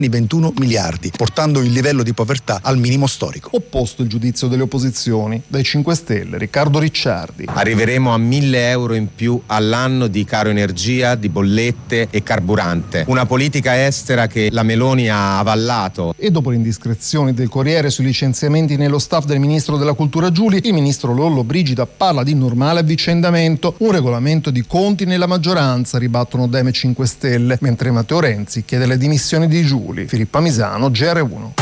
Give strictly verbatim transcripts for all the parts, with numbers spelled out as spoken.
di ventuno miliardi, portando il livello di povertà al minimo storico. Opposto il giudizio delle opposizioni. Dai cinque Stelle, Riccardo Ricciardi. Arriveremo a mille euro in più all'anno di caro energia, di bollette e carburante. Una politica estera che la Meloni ha avallato. E dopo le indiscrezioni del Corriere sui licenziamenti nello staff del ministro della Cultura Giuli, il ministro Lollobrigida parla di normale avvicendamento, un regolamento di conti nella maggioranza, ribattono Dem e cinque Stelle, mentre Matteo Renzi chiede le dimissioni di Giuli. Filippa Misano, G R uno.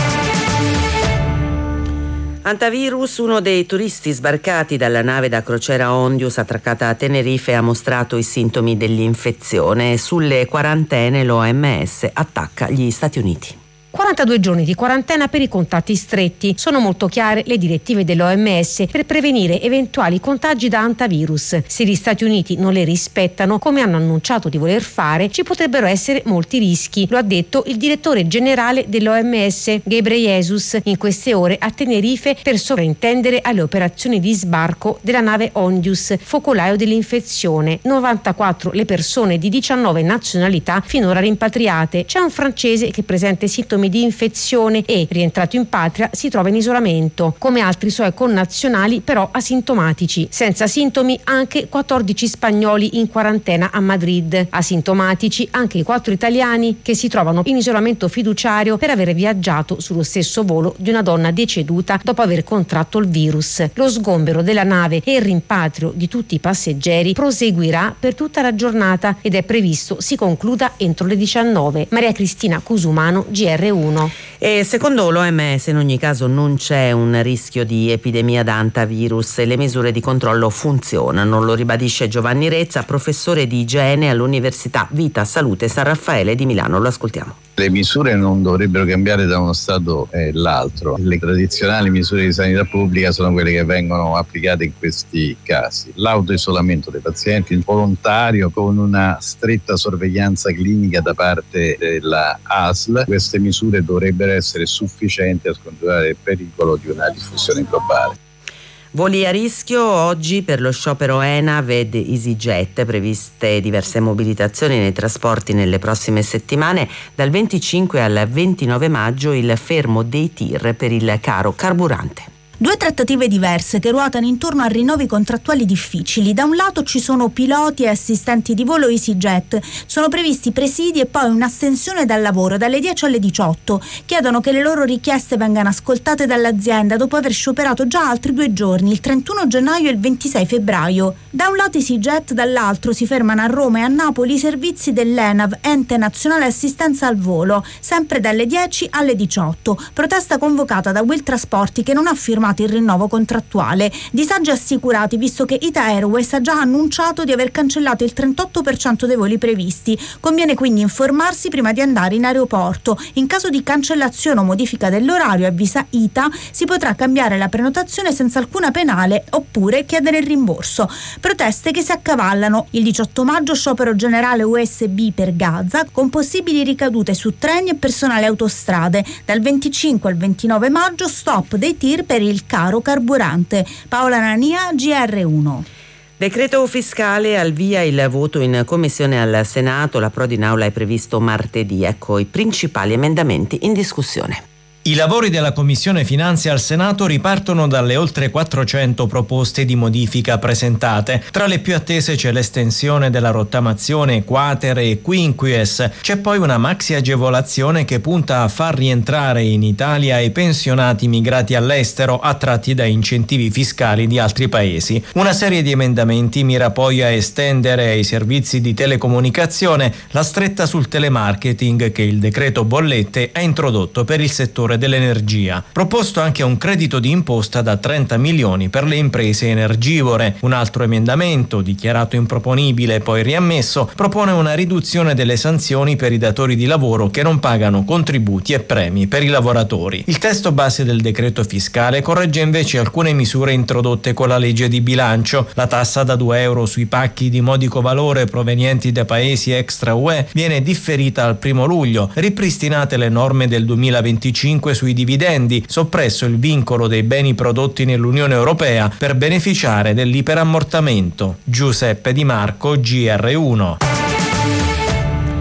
Antivirus, uno dei turisti sbarcati dalla nave da crociera Ondius attraccata a Tenerife, ha mostrato i sintomi dell'infezione. Sulle quarantene l'O M S attacca gli Stati Uniti. quarantadue giorni di quarantena per i contatti stretti. Sono molto chiare le direttive dell'O M S per prevenire eventuali contagi da antivirus. Se gli Stati Uniti non le rispettano, come hanno annunciato di voler fare, ci potrebbero essere molti rischi. Lo ha detto il direttore generale dell'O M S, Ghebreyesus, in queste ore a Tenerife per sovrintendere alle operazioni di sbarco della nave Ondius, focolaio dell'infezione. novantaquattro le persone di diciannove nazionalità finora rimpatriate. C'è un francese che presenta sintomi di infezione e, rientrato in patria, si trova in isolamento, come altri suoi connazionali però asintomatici. Senza sintomi anche quattordici spagnoli in quarantena a Madrid. Asintomatici anche i quattro italiani che si trovano in isolamento fiduciario per aver viaggiato sullo stesso volo di una donna deceduta dopo aver contratto il virus. Lo sgombero della nave e il rimpatrio di tutti i passeggeri proseguirà per tutta la giornata ed è previsto si concluda entro le diciannove. Maria Cristina Cusumano, G R uno. E secondo l'O M S in ogni caso non c'è un rischio di epidemia da antivirus e le misure di controllo funzionano, lo ribadisce Giovanni Rezza, professore di igiene all'Università Vita Salute San Raffaele di Milano. Lo ascoltiamo. Le misure non dovrebbero cambiare da uno stato e l'altro. Le tradizionali misure di sanità pubblica sono quelle che vengono applicate in questi casi. L'autoisolamento dei pazienti, il volontario con una stretta sorveglianza clinica da parte della A S L. Queste misure dovrebbero essere sufficienti a scongiurare il pericolo di una diffusione globale. Voli a rischio oggi per lo sciopero ENAV ed EasyJet, previste diverse mobilitazioni nei trasporti nelle prossime settimane. Dal venticinque al ventinove maggio il fermo dei tir per il caro carburante. Due trattative diverse che ruotano intorno a rinnovi contrattuali difficili. Da un lato ci sono piloti e assistenti di volo EasyJet. Sono previsti presidi e poi un'astensione dal lavoro dalle dieci alle diciotto. Chiedono che le loro richieste vengano ascoltate dall'azienda dopo aver scioperato già altri due giorni, il trentuno gennaio e il ventisei febbraio. Da un lato EasyJet, dall'altro si fermano a Roma e a Napoli i servizi dell'ENAV, Ente Nazionale Assistenza al Volo, sempre dalle dieci alle diciotto. Protesta convocata da Will Trasporti che non ha firmato il rinnovo contrattuale. Disagi assicurati visto che Ita Airways ha già annunciato di aver cancellato il trentotto per cento dei voli previsti. Conviene quindi informarsi prima di andare in aeroporto. In caso di cancellazione o modifica dell'orario, avvisa Ita, si potrà cambiare la prenotazione senza alcuna penale oppure chiedere il rimborso. Proteste che si accavallano. Il diciotto maggio sciopero generale U S B per Gaza con possibili ricadute su treni e personale autostrade. Dal venticinque al ventinove maggio stop dei tir per il caro carburante. Paola Nania, G R uno. Decreto fiscale, al via il voto in commissione al Senato, l'approdo in aula è previsto martedì. Ecco i principali emendamenti in discussione. I lavori della Commissione Finanze al Senato ripartono dalle oltre quattrocento proposte di modifica presentate. Tra le più attese c'è l'estensione della rottamazione quater e quinquies. C'è poi una maxi agevolazione che punta a far rientrare in Italia i pensionati migrati all'estero attratti da incentivi fiscali di altri paesi. Una serie di emendamenti mira poi a estendere ai servizi di telecomunicazione la stretta sul telemarketing che il decreto bollette ha introdotto per il settore dell'energia. Proposto anche un credito di imposta da trenta milioni per le imprese energivore. Un altro emendamento, dichiarato improponibile e poi riammesso, propone una riduzione delle sanzioni per i datori di lavoro che non pagano contributi e premi per i lavoratori. Il testo base del decreto fiscale corregge invece alcune misure introdotte con la legge di bilancio. La tassa da due euro sui pacchi di modico valore provenienti da paesi extra U E viene differita al primo luglio, ripristinate le norme del duemilaventicinque sui dividendi, soppresso il vincolo dei beni prodotti nell'Unione Europea per beneficiare dell'iperammortamento. Giuseppe Di Marco, G R uno.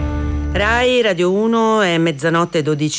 Rai Radio uno è mezzanotte dodici